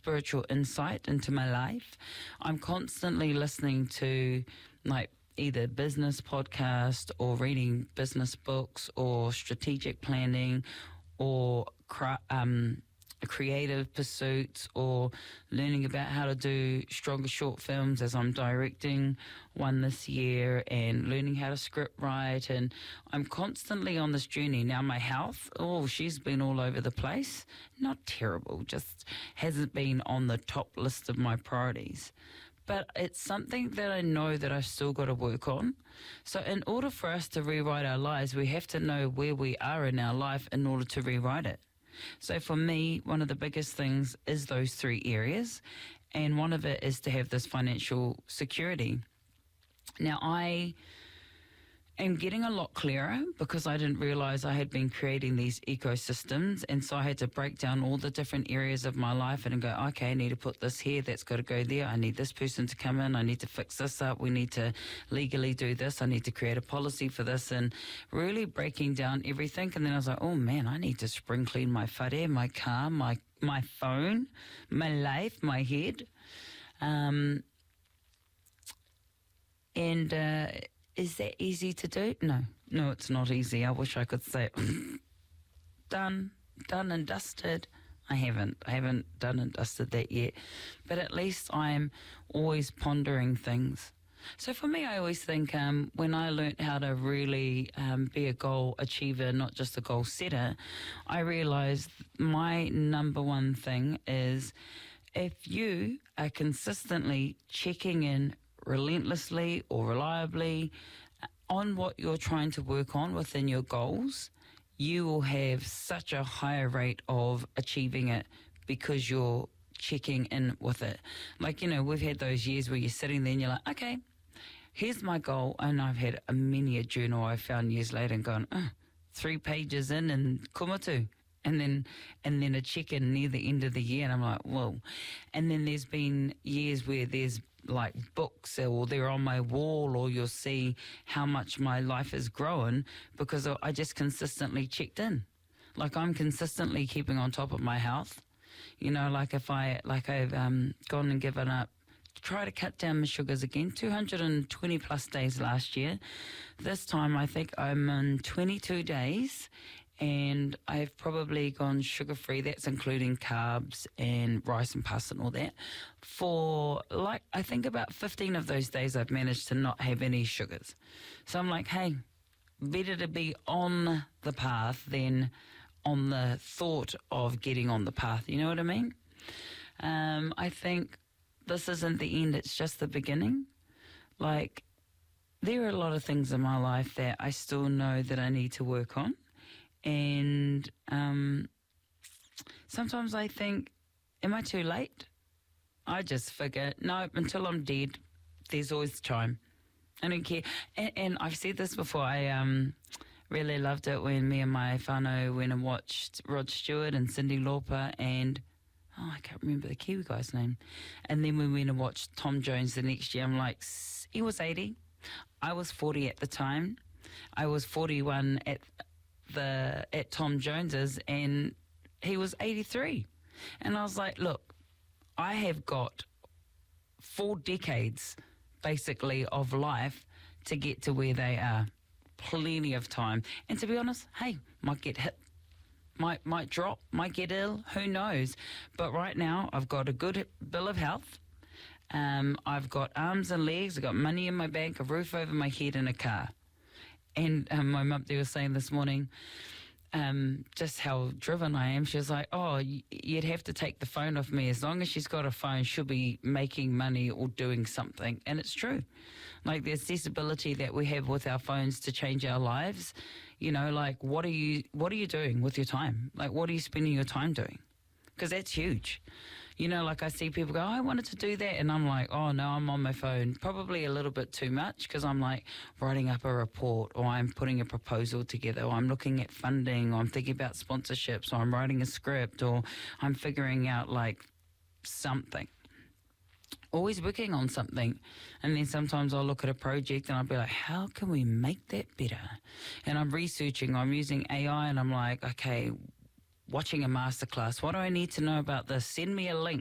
spiritual insight into my life. I'm constantly listening to like either business podcast or reading business books or strategic planning or creative pursuits or learning about how to do stronger short films as I'm directing one this year and learning how to script write. And I'm constantly on this journey. Now my health, she's been all over the place. Not terrible, just hasn't been on the top list of my priorities. But it's something that I know that I've still got to work on. So in order for us to rewrite our lives, we have to know where we are in our life in order to rewrite it. So for me, one of the biggest things is those three areas. And one of it is to have this financial security. Now, I am getting a lot clearer because I didn't realize I had been creating these ecosystems. And so I had to break down all the different areas of my life and go, okay, I need to put this here, that's got to go there. I need this person to come in. I need to fix this up. We need to legally do this. I need to create a policy for this, and really breaking down everything. And then I was like, oh man, I need to spring clean my whare, my car, my phone, my life, my head. Is that easy to do? No, it's not easy. I wish I could say done and dusted. I haven't done and dusted that yet. But at least I'm always pondering things. So for me, I always think when I learned how to really be a goal achiever, not just a goal setter, I realized my number one thing is if you are consistently checking in relentlessly or reliably on what you're trying to work on within your goals, you will have such a higher rate of achieving it because you're checking in with it. Like, we've had those years where you're sitting there and you're like, okay, here's my goal. And I've had many a journal I found years later and gone, 3 pages in and kumatu. And then a check-in near the end of the year, and I'm like, whoa. And then there's been years where there's like books or they're on my wall, or you'll see how much my life has grown because I just consistently checked in. Like I'm consistently keeping on top of my health. Like I've gone and given up, try to cut down my sugars again, 220 plus days last year. This time I think I'm on 22 days. And I've probably gone sugar-free, that's including carbs and rice and pasta and all that, for I think about 15 of those days I've managed to not have any sugars. So I'm like, hey, better to be on the path than on the thought of getting on the path. You know what I mean? I think this isn't the end, it's just the beginning. Like, there are a lot of things in my life that I still know that I need to work on. And sometimes I think, am I too late? I just figure, no, until I'm dead, there's always time. I don't care. And I've said this before. I really loved it when me and my whānau went and watched Rod Stewart and Cyndi Lauper and, I can't remember the Kiwi guy's name. And then we went and watched Tom Jones the next year. I'm like, he was 80. I was 40 at the time. I was 41 at Tom Jones's, and he was 83. And I was like, look, I have got 4 decades basically of life to get to where they are. Plenty of time. And to be honest, hey, might get hit, might drop, might get ill, who knows. But right now I've got a good bill of health. I've got arms and legs, I've got money in my bank, a roof over my head, and a car. And my mum was saying this morning just how driven I am. She was like, you'd have to take the phone off me. As long as she's got a phone, she'll be making money or doing something. And it's true. Like the accessibility that we have with our phones to change our lives, like what are you doing with your time? Like what are you spending your time doing? Because that's huge. Like I see people go, I wanted to do that. And I'm like, oh, no, I'm on my phone. Probably a little bit too much because I'm like writing up a report, or I'm putting a proposal together, or I'm looking at funding, or I'm thinking about sponsorships, or I'm writing a script, or I'm figuring out like something. Always working on something. And then sometimes I'll look at a project and I'll be like, how can we make that better? And I'm researching, I'm using AI, and I'm like, okay, watching a masterclass. What do I need to know about this? Send me a link.